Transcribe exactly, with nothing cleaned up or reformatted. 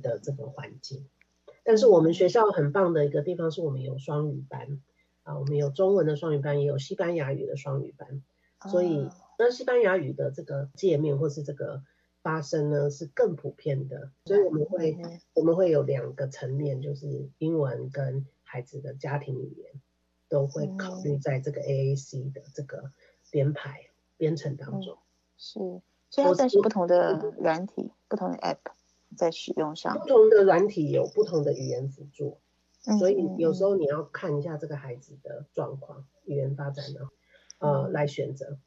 的这个环境。但是我们学校很棒的一个地方是我们有双语班啊，我们有中文的双语班，也有西班牙语的双语班，所以那西班牙语的这个界面或是这个发声呢是更普遍的，所以我们会我们会有两个层面，就是英文跟孩子的家庭语言都会考虑在这个 A A C 的这个编排编程当中。 是，所以它算是不同的软体，不同的 App 在使用上。 不同的软体有不同的语言辅助，所以有时候你要看一下这个孩子的状况、语言发展呢，呃，来选择。